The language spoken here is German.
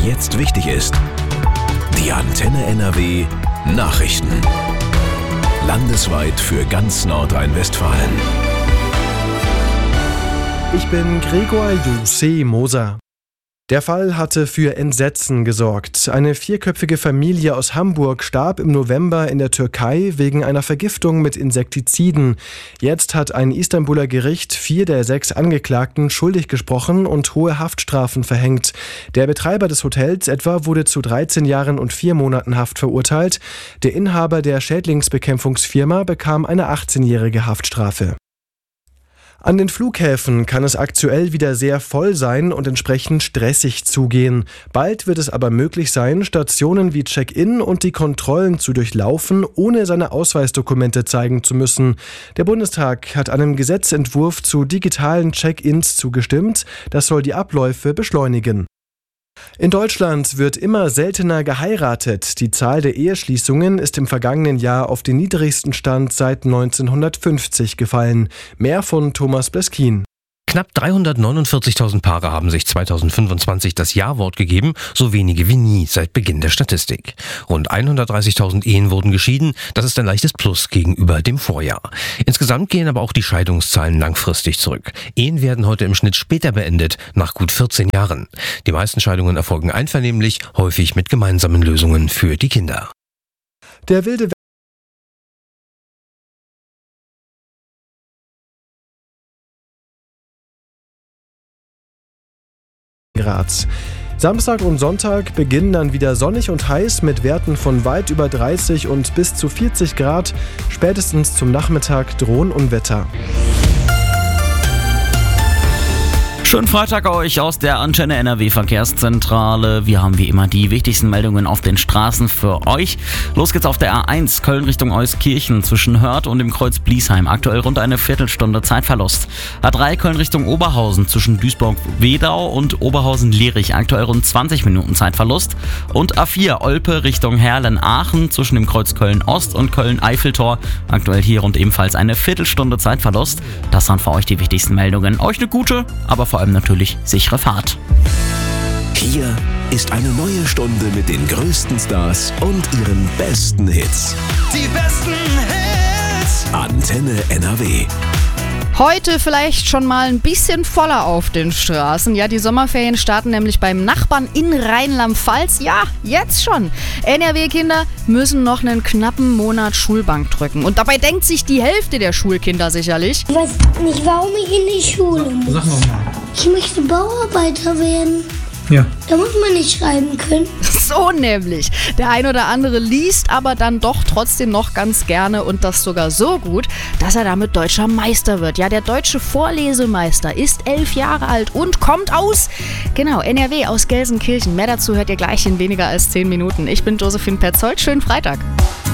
jetzt wichtig ist. Die Antenne NRW Nachrichten. Landesweit für ganz Nordrhein-Westfalen. Ich bin Gregor Jussi-Moser. Der Fall hatte für Entsetzen gesorgt. Eine 4-köpfige Familie aus Hamburg starb im November in der Türkei wegen einer Vergiftung mit Insektiziden. Jetzt hat ein Istanbuler Gericht 4 der 6 Angeklagten schuldig gesprochen und hohe Haftstrafen verhängt. Der Betreiber des Hotels etwa wurde zu 13 Jahren und 4 Monaten Haft verurteilt. Der Inhaber der Schädlingsbekämpfungsfirma bekam eine 18-jährige Haftstrafe. An den Flughäfen kann es aktuell wieder sehr voll sein und entsprechend stressig zugehen. Bald wird es aber möglich sein, Stationen wie Check-in und die Kontrollen zu durchlaufen, ohne seine Ausweisdokumente zeigen zu müssen. Der Bundestag hat einem Gesetzentwurf zu digitalen Check-ins zugestimmt. Das soll die Abläufe beschleunigen. In Deutschland wird immer seltener geheiratet. Die Zahl der Eheschließungen ist im vergangenen Jahr auf den niedrigsten Stand seit 1950 gefallen. Mehr von Thomas Bleskin. Knapp 349.000 Paare haben sich 2025 das Ja-Wort gegeben, so wenige wie nie seit Beginn der Statistik. Rund 130.000 Ehen wurden geschieden, das ist ein leichtes Plus gegenüber dem Vorjahr. Insgesamt gehen aber auch die Scheidungszahlen langfristig zurück. Ehen werden heute im Schnitt später beendet, nach gut 14 Jahren. Die meisten Scheidungen erfolgen einvernehmlich, häufig mit gemeinsamen Lösungen für die Kinder. Der wilde Grad. Samstag und Sonntag beginnen dann wieder sonnig und heiß mit Werten von weit über 30 und bis zu 40 Grad. Spätestens zum Nachmittag drohen Unwetter. Schönen Freitag euch aus der Antenne NRW Verkehrszentrale. Wir haben wie immer die wichtigsten Meldungen auf den Straßen für euch. Los geht's auf der A1 Köln Richtung Euskirchen zwischen Hörth und dem Kreuz Bliesheim. Aktuell rund eine Viertelstunde Zeitverlust. A3 Köln Richtung Oberhausen zwischen Duisburg-Wedau und Oberhausen-Lierich. Aktuell rund 20 Minuten Zeitverlust. Und A4 Olpe Richtung Herlen-Aachen zwischen dem Kreuz Köln-Ost und Köln-Eiffeltor. Aktuell hier rund ebenfalls eine Viertelstunde Zeitverlust. Das waren für euch die wichtigsten Meldungen. Euch eine gute, aber vor allem natürlich sichere Fahrt. Hier ist eine neue Stunde mit den größten Stars und ihren besten Hits. Die besten Hits. Antenne NRW. Heute vielleicht schon mal ein bisschen voller auf den Straßen. Ja, die Sommerferien starten nämlich beim Nachbarn in Rheinland-Pfalz. Ja, jetzt schon. NRW-Kinder müssen noch einen knappen Monat Schulbank drücken. Und dabei denkt sich die Hälfte der Schulkinder sicherlich: Ich weiß nicht, warum ich in die Schule muss. Sag nochmal. Ich möchte Bauarbeiter werden. Ja. Da muss man nicht schreiben können. So nämlich. Der ein oder andere liest aber dann doch trotzdem noch ganz gerne und das sogar so gut, dass er damit deutscher Meister wird. Ja, der deutsche Vorlesemeister ist 11 Jahre alt und kommt aus, genau, NRW, aus Gelsenkirchen. Mehr dazu hört ihr gleich in weniger als 10 Minuten. Ich bin Josephine Petzold. Schönen Freitag.